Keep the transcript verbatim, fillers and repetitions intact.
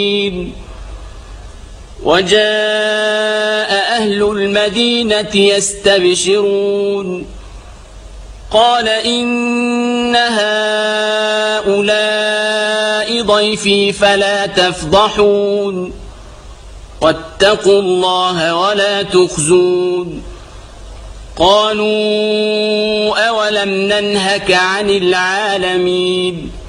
وجاء أهل المدينة يستبشرون قال إن هؤلاء ضيفي فلا تفضحون واتقوا الله ولا تخزون قالوا أولم ننهك عن العالمين